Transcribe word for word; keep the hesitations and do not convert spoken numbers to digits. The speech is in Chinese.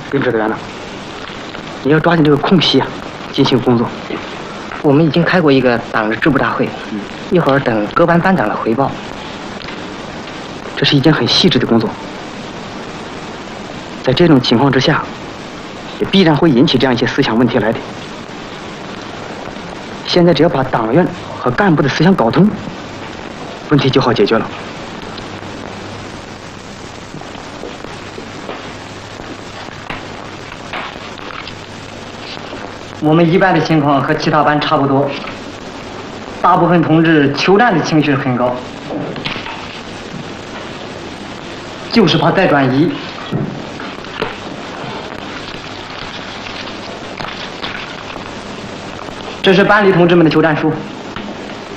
林指导员呢？你要抓紧这个空隙啊，进行工作。 我们已经开过一个党的支部大会，嗯，一会儿等各班班长的回报。 这是一件很细致的工作，在这种情况之下，也必然会引起这样一些思想问题来的。现在只要把党员和干部的思想搞通，问题就好解决了。 我们一班的情况和其他班差不多，大部分同志求战的情绪很高，就是怕再转移。这是班里同志们的求战书。